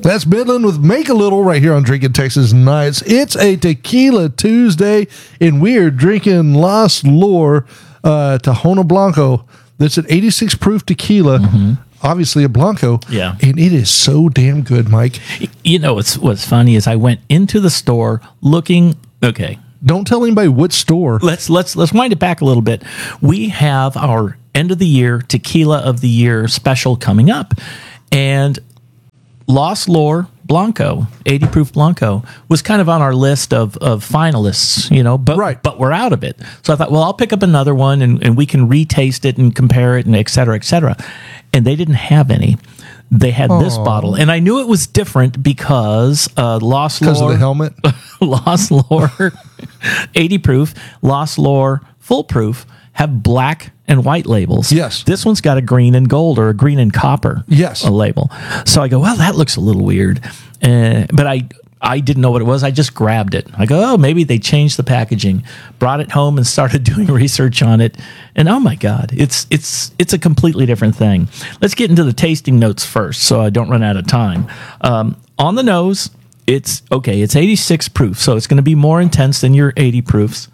Best Midland with Make a Little right here on Drinking Texas Nights. It's a Tequila Tuesday, and we're drinking Lost Lore Tahona Blanco. That's an 86 proof tequila, obviously a Blanco. Yeah. And it is so damn good, Mike. You know, what's funny is I went into the store looking, okay. Don't tell anybody what store. Let's wind it back a little bit. We have our end of the year Tequila of the Year special coming up, and Lost Lore Blanco, 80 proof Blanco, was kind of on our list of finalists, you know, but we're out of it. So I thought, well, I'll pick up another one and we can retaste it and compare it and et cetera, et cetera. And they didn't have any. They had this bottle, and I knew it was different because Lost Lore, because of the helmet, Lost Lore, 80 proof, Lost Lore full proof have black and white labels. Yes, this one's got a green and gold or a green and copper. Yes, a label. So I go, well, that looks a little weird, but I didn't know what it was. I just grabbed it. I go, oh, maybe they changed the packaging. Brought it home and started doing research on it. And oh my God, it's a completely different thing. Let's get into the tasting notes first so I don't run out of time. On the nose, it's 86 proof, so it's going to be more intense than your 80 proofs.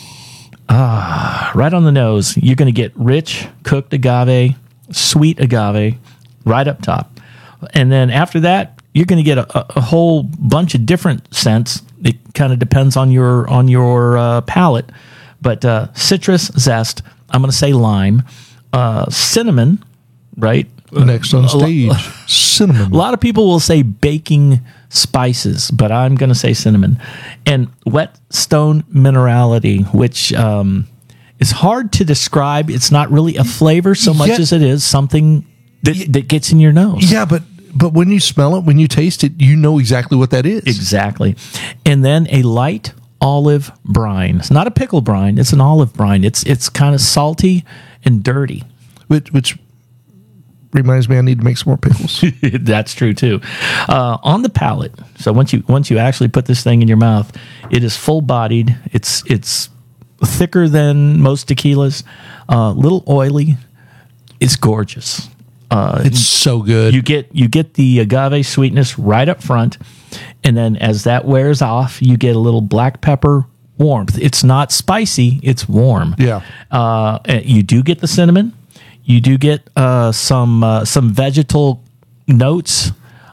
Right on the nose, you're going to get rich, cooked agave, sweet agave right up top. And then after that, you're going to get a whole bunch of different scents. It kind of depends on your palate, but citrus zest. I'm going to say lime, cinnamon, right? Next on stage, cinnamon. A lot of people will say baking spices, but I'm going to say cinnamon, and whetstone minerality, which is hard to describe. It's not really a flavor so much as it is something that gets in your nose. Yeah, but when you smell it, when you taste it, you know exactly what that is. Exactly. And then a light olive brine. It's not a pickle brine. It's an olive brine. It's kind of salty and dirty. Which reminds me I need to make some more pickles. That's true, too. On the palate, so once you actually put this thing in your mouth, it is full-bodied. It's thicker than most tequilas, a little oily. It's gorgeous. It's so good. You get the agave sweetness right up front, and then as that wears off, you get a little black pepper warmth. It's not spicy; it's warm. Yeah. You do get the cinnamon. You do get some vegetal notes.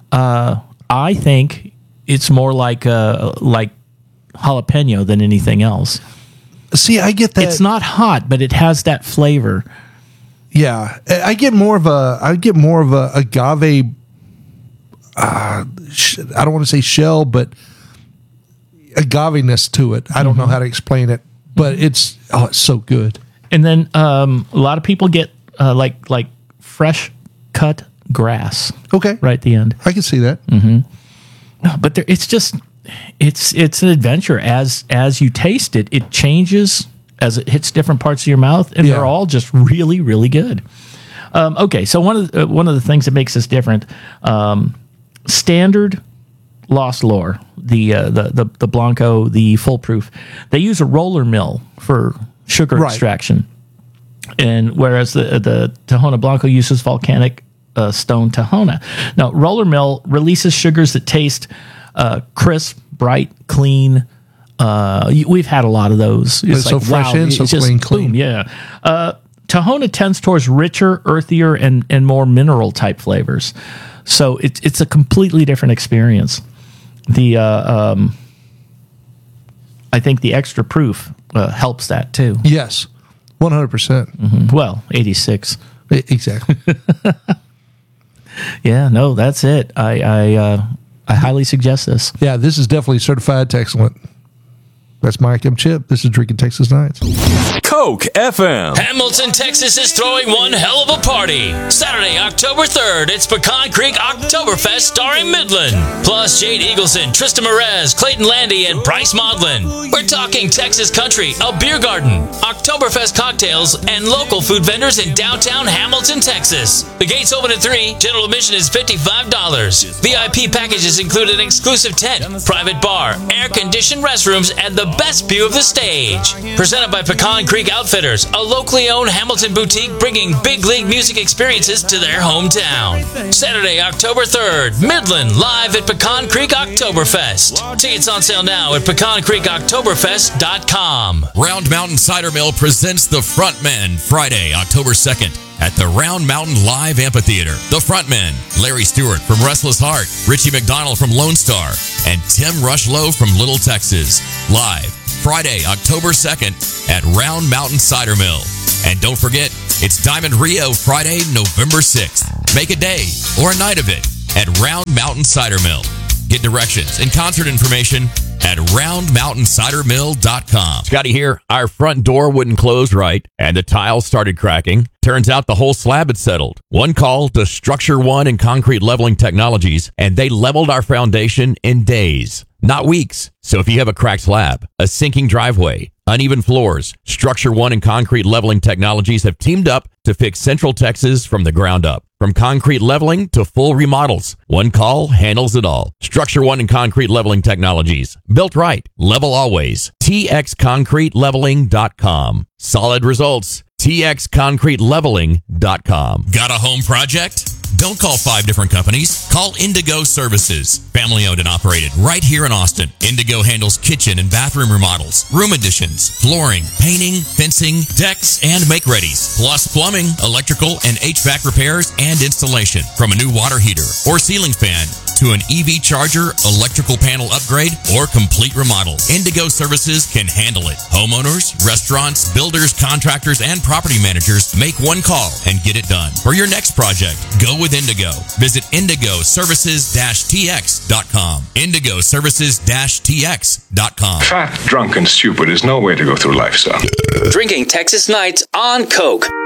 I think it's more like jalapeno than anything else. See, I get that. It's not hot, but it has that flavor. Yeah, I get more of a agave. I don't want to say shell, but agave-ness to it. I don't know how to explain it, but it's so good. And then a lot of people get like fresh cut grass. Okay, right at the end. I can see that. No, but it's an adventure. As you taste it, it changes as it hits different parts of your mouth, and they're all just really, really good. Okay, so one of the things that makes this different, standard Lost Lore, the Blanco, the full proof, they use a roller mill for sugar extraction, and whereas the Tahona Blanco uses volcanic stone Tahona. Now, roller mill releases sugars that taste crisp, bright, clean. We've had a lot of those. It's so fresh and so clean. Boom, yeah. Tahona tends towards richer, earthier, and more mineral type flavors. So it's a completely different experience. I think the extra proof helps that too. Yes, 100%. Well, 86 exactly. Yeah, no, that's it. I highly suggest this. Yeah, this is definitely certified excellent. That's Mike. I'm Chip. This is Drinking Texas Nights. Coke FM. Hamilton, Texas is throwing one hell of a party. Saturday, October 3rd, it's Pecan Creek Oktoberfest starring Midland. Plus Jade Eagleson, Trista Merez, Clayton Landy, and Bryce Maudlin. We're talking Texas country, a beer garden, Oktoberfest cocktails, and local food vendors in downtown Hamilton, Texas. The gates open at 3. General admission is $55. VIP packages include an exclusive tent, private bar, air-conditioned restrooms, and the best view of the stage. Presented by Pecan Creek Creek Outfitters, a locally owned Hamilton boutique bringing big league music experiences to their hometown. Saturday, October 3rd, Midland live at Pecan Creek Oktoberfest. Tickets on sale now at pecancreekoktoberfest.com. Round Mountain Cider Mill presents The Frontmen Friday, October 2nd at the Round Mountain Live Amphitheater. The Frontmen, Larry Stewart from Restless Heart, Richie McDonald from Lone Star, and Tim Rushlow from Little Texas. Live Friday, October 2nd at Round Mountain Cider Mill. And don't forget, it's Diamond Rio Friday, November 6th. Make a day or a night of it at Round Mountain Cider Mill. Get directions and concert information at roundmountaicidermill.com. Scotty here. Our front door wouldn't close right, and the tiles started cracking. Turns out the whole slab had settled. One call to Structure One and Concrete Leveling Technologies, and they leveled our foundation in days, not weeks. So if you have a cracked slab, a sinking driveway, uneven floors, Structure One and Concrete Leveling Technologies have teamed up to fix Central Texas from the ground up. From concrete leveling to full remodels, one call handles it all. Structure One and Concrete Leveling Technologies. Built right. Level always. TXConcreteLeveling.com. Solid results. TXConcreteLeveling.com. Got a home project? Don't call 5 different companies. Call Indigo Services. Family owned and operated right here in Austin. Indigo handles kitchen and bathroom remodels, room additions, flooring, painting, fencing, decks, and make-readies, plus plumbing, electrical, and HVAC repairs and installation. From a new water heater or ceiling fan to an EV charger, electrical panel upgrade, or complete remodel, Indigo Services can handle it. Homeowners, restaurants, builders, contractors, and property managers make one call and get it done. For your next project, go with Indigo. Visit indigoservices-tx.com. indigoservices-tx.com. Fat, drunk, and stupid is no way to go through life, son. Drinking Texas Nights on Coke.